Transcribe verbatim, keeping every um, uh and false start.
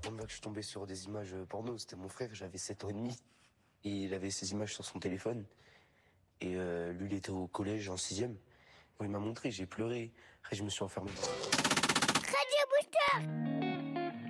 première fois que je suis tombé sur des images porno, c'était mon frère, j'avais sept ans et demi. Et il avait ces images sur son téléphone. Et euh, lui, il était au collège en sixième. Quand il m'a montré, j'ai pleuré. Après, je me suis enfermé. Radio Booster.